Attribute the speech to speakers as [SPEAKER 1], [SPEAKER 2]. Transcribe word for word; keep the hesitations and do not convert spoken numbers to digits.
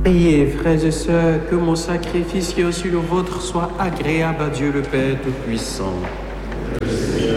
[SPEAKER 1] Priez, frères et sœurs, que mon sacrifice qui est aussi le vôtre soit agréable à Dieu le Père Tout-Puissant.